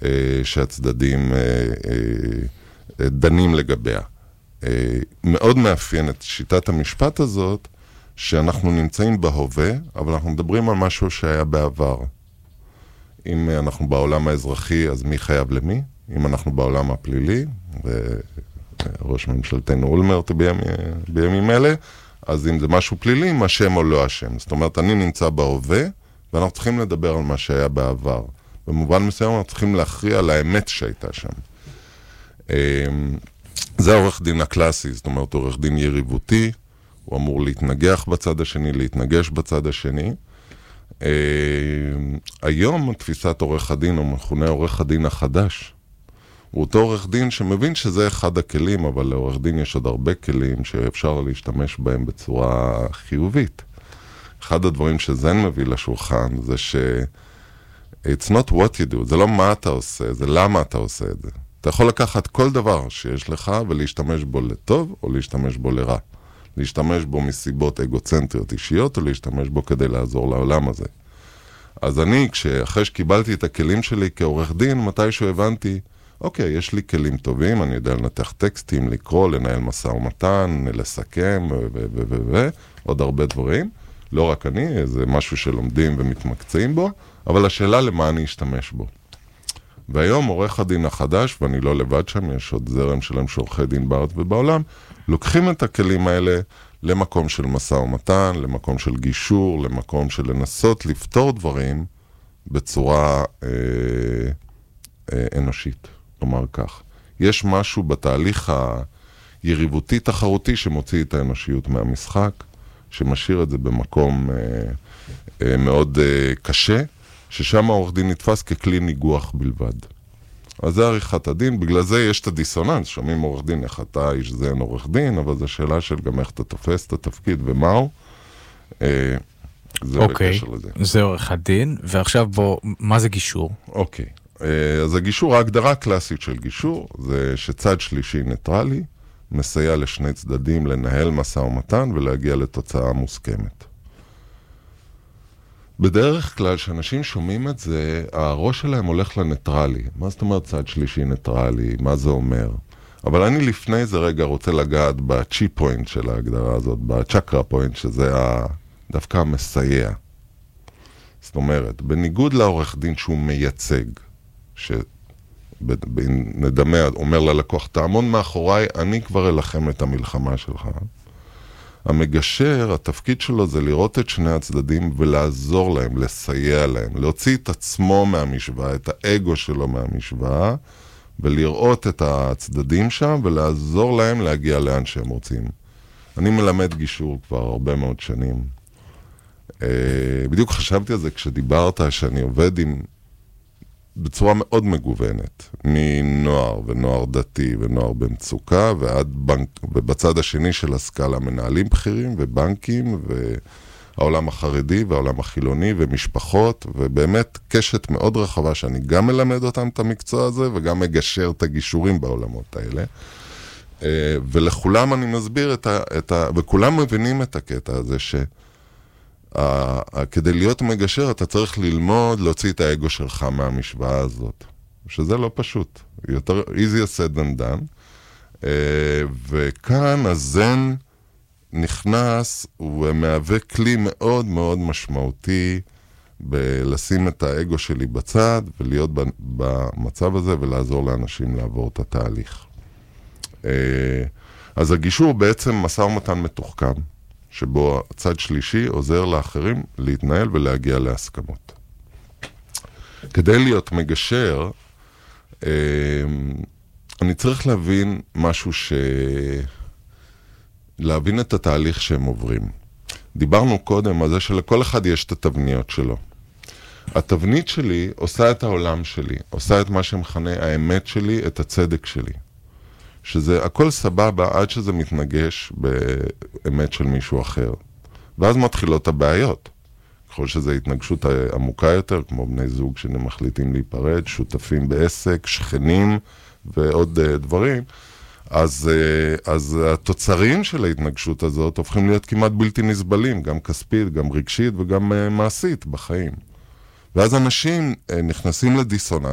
שהצדדים דנים לגביה. מאוד מאפיין את שיטת המשפט הזאת, שאנחנו נמצאים בהווה, אבל אנחנו מדברים על משהו שהיה בעבר. אם אנחנו בעולם האזרחי, אז מי חייב למי? אם אנחנו בעולם הפלילי, וראש ממשלתנו אולמרט בימים אלה, אז אם זה משהו פלילי, אם השם או לא השם. זאת אומרת, אני נמצא בהווה, ואנחנו צריכים לדבר על מה שהיה בעבר. במובן מסוים, אנחנו צריכים להכריע על האמת שהייתה שם. זה העורך דין הקלאסי, זאת אומרת, עורך דין יריבותי, הוא אמור להתנגח בצד השני, להתנגש בצד השני. היום תפיסת עורך הדין, או מכונה עורך הדין החדש, הוא אותו עורך דין שמבין שזה אחד הכלים, אבל לעורך דין יש עוד הרבה כלים שאפשר להשתמש בהם בצורה חיובית. אחד הדברים שזן מביא לשולחן זה ש it's not what you do, זה לא מה אתה עושה, זה למה אתה עושה את זה. אתה יכול לקחת כל דבר שיש לך ולהשתמש בו לטוב או להשתמש בו לרע. להשתמש בו מסיבות אגוצנטריות אישיות, או להשתמש בו כדי לעזור לעולם הזה. אז אני, אחרי שקיבלתי את הכלים שלי כעורך דין, מתישהו הבנתי, אוקיי, יש לי כלים טובים, אני יודע לנתח טקסטים, לקרוא, לנהל משא ומתן, לסכם, עוד הרבה דברים. לא רק אני, זה משהו שלומדים ומתמקצעים בו, אבל השאלה למה אני אשתמש בו. והיום עורך הדין החדש, ואני לא לבד שם, יש עוד זרם שלהם שעורכי דין בארץ ובעולם, לוקחים את הכלים האלה למקום של משא ומתן, למקום של גישור, למקום של לנסות לפתור דברים בצורה אנושית, נאמר כך. יש משהו בתהליך היריבותי תחרותי שמוציא את האנושיות מהמשחק, שמשאיר את זה במקום מאוד קשה, ששם העורך דין נתפס ככלי ניגוח בלבד. אז זה עריכת הדין, בגלל זה יש את הדיסוננס, שומעים עורך דין, איך אתה איש זה אין עורך דין, אבל זו שאלה של גם איך אתה תופס את התפקיד ומהו. זה בקשר לזה. זה עורך הדין, ועכשיו בוא, מה זה גישור? אוקיי, אז הגישור, ההגדרה הקלאסית של גישור, זה שצד שלישי ניטרלי, מסייע לשני צדדים לנהל משא ומתן ולהגיע לתוצאה מוסכמת. בדרך כלל, שאנשים שומעים את זה, הראש שלהם הולך לניטרלי. מה זאת אומרת צד שלישי ניטרלי? מה זה אומר? אבל אני לפני זה רגע רוצה לגעת בצ'י פוינט של ההגדרה הזאת, בצ'קרה פוינט, שזה דווקא המסייע. זאת אומרת, בניגוד לעורך דין שהוא מייצג, שנדמה, אומר ללקוח, תעמוד מאחוריי, אני כבר אלחם את המלחמה שלך. המגשר, התפקיד שלו זה לראות את שני הצדדים ולעזור להם, לסייע להם, להוציא את עצמו מהמשוואה, את האגו שלו מהמשוואה, ולראות את הצדדים שם ולעזור להם להגיע לאן שהם רוצים. אני מלמד גישור כבר הרבה מאוד שנים. בדיוק חשבתי על זה כשדיברת שאני עובד בצורה מאוד מגוונת, מנוער ונוער דתי ונוער במצוקה, ועד ובצד השני של הסקאלה מנהלים בכירים ובנקים והעולם החרדי והעולם החילוני ומשפחות, ובאמת קשת מאוד רחבה שאני גם מלמד אותם את המקצוע הזה וגם מגשר את הגישורים בעולמות האלה. ולכולם אני מסביר וכולם מבינים את הקטע הזה כדי להיות מגשר אתה צריך ללמוד להוציא את האגו שלך מהמשוואה הזאת, שזה לא פשוט, יותר easier said than done. וכאן הזן נכנס ומהווה כלי מאוד מאוד משמעותי בלשים את האגו שלי בצד ולהיות במצב הזה ולעזור לאנשים לעבור את התהליך. אז הגישור בעצם משא ומתן מתוחכם, שבו הצד שלישי עוזר לאחרים להתנהל ולהגיע להסכמות. כדי להיות מגשר, אני צריך להבין משהו להבין את התהליך שהם עוברים. דיברנו קודם על זה שלכל אחד יש את התבניות שלו. התבנית שלי עושה את העולם שלי, עושה את מה שמכנה האמת שלי, את הצדק שלי. שזה הכל סבבה עד שזה מתנגש באמת של מישהו אחר. ואז מתחילות הבעיות. ככל שזו התנגשות עמוקה יותר, כמו בני זוג שמחליטים להיפרד, שותפים בעסק, שכנים ועוד דברים, אז התוצרים של ההתנגשות הזאת הופכים להיות כמעט בלתי נסבלים, גם כספית, גם רגשית וגם מעשית בחיים. ואז אנשים נכנסים לדיסוננס,